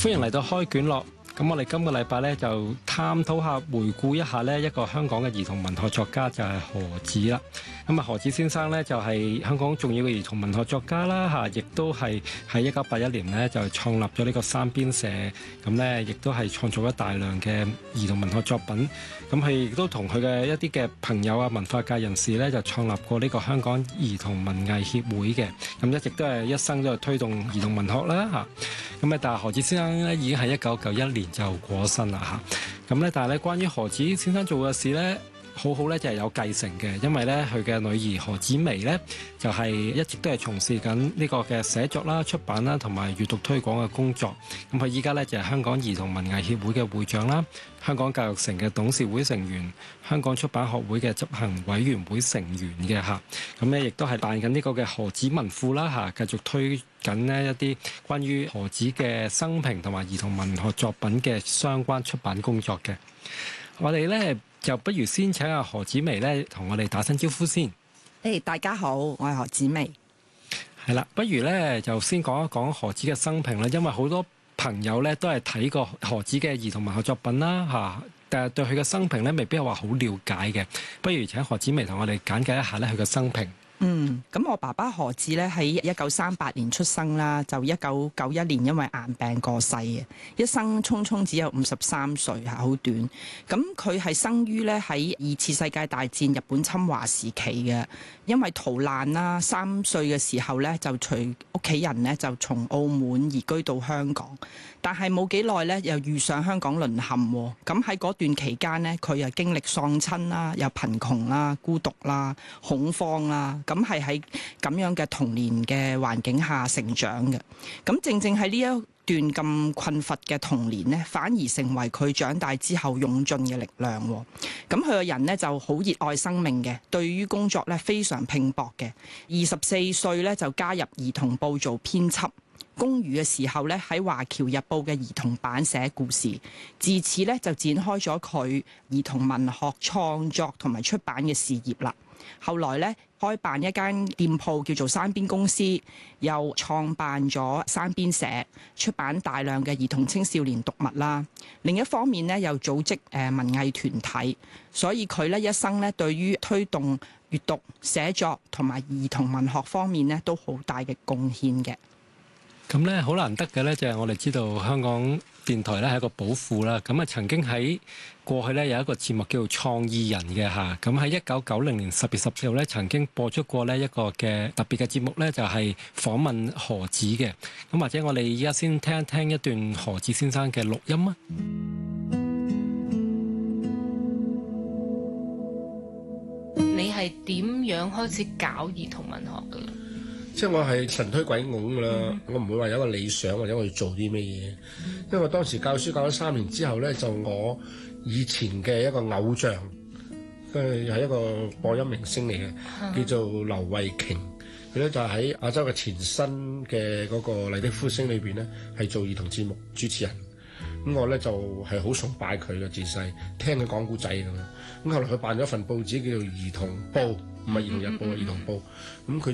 歡迎嚟到開卷樂。咁我哋今個禮拜咧就探討下、回顧一下呢一個香港嘅兒童文學作家，就係何子啦。咁啊，何子先生呢，就係香港重要嘅兒童文學作家啦，嚇，亦都係喺1981年呢，就創立咗呢個三邊社，咁呢，亦都係創造咗大量嘅兒童文學作品。咁佢亦都同佢嘅一啲嘅朋友啊、文化界人士呢，就創立過呢個香港兒童文藝協會嘅。咁一直都係一生都係推動兒童文學啦，嚇。咁但係何子先生呢，已經係1991年就過身啦，嚇。咁咧，但係咧，關於何子先生做嘅事呢，好好咧，就係有繼承嘅，因為咧佢嘅女兒何紫薇咧就係一直都係從事緊呢個嘅寫作啦、出版啦同埋閱讀推廣嘅工作。咁佢依家咧就係香港兒童文藝協會嘅會長啦，香港教育城嘅董事會成員，香港出版學會嘅執行委員會成員嘅嚇。咁咧亦都係辦緊呢個嘅何子文庫啦嚇，繼續推緊呢一啲關於何子嘅生平同埋兒童文學作品嘅相關出版工作嘅。我哋咧就不如先請阿何紫薇咧同我哋打聲招呼先。 大家好，我係何紫薇。 係啦，不如咧就先講一講何子嘅生平啦，因為好多朋友咧都係睇過何子嘅兒童文學作品啦嚇，但係對佢嘅生平咧未必係話好了解嘅。不如請何紫薇同我哋簡介一下咧佢嘅生平。 咁我爸爸何子咧喺1938年出生啦，就1991年因為癌病過世嘅，一生匆匆只有53歲，好短。咁佢係生於咧喺2次世界大戰日本侵華時期嘅，因為逃難啦，3歲嘅時候咧就隨屋企人咧就從澳門移居到香港，但係冇幾耐咧又遇上香港淪陷。咁喺嗰段期間呢，佢又經歷喪親啦，又貧窮啦、孤獨啦、恐慌啦。咁係喺咁樣嘅童年嘅環境下成長嘅，咁正正喺呢一段咁困乏嘅童年呢，反而成為佢長大之後勇進嘅力量。咁佢個人呢就好熱愛生命嘅，對於工作呢非常拼搏嘅。24歲呢就加入兒童報做編輯，公餘嘅時候呢喺華僑日報嘅兒童版寫故事，自此呢就展開咗佢兒童文學創作同埋出版嘅事業啦。後來咧開辦一間店鋪叫做山邊公司，又創辦咗山邊社，出版大量嘅兒童青少年讀物啦。另一方面咧又組織文藝團體，所以佢咧一生咧對於推動閱讀、寫作同埋兒童文學方面咧都好大嘅貢獻嘅。 咁咧好難得嘅咧就係我哋知道香港電台咧係一個寶庫啦，咁啊曾經喺過去咧有一個節目叫做創意人嘅嚇，咁喺1990年10月14號咧曾經播出過呢一個嘅特別嘅節目咧，就係訪問何子嘅。咁或者我哋依家先聽一聽一段何子先生嘅錄音啊。 你係點樣開始搞兒童文學㗎？ 即係我係神推鬼拱㗎啦，我唔會話有一個理想或者我要做啲咩嘢。因為我當時教書教咗3年之後咧，就我以前嘅一個偶像，係一個播音明星嚟嘅，叫做劉慧瓊。佢咧就喺亞洲嘅前身嘅嗰個麗的呼聲裏邊咧，係做兒童節目主持人。咁我咧就係好崇拜佢嘅，自細聽佢講古仔咁樣。咁後來佢辦咗份報紙叫做《兒童報》，唔係《兒童日報》，係《兒童報》。咁佢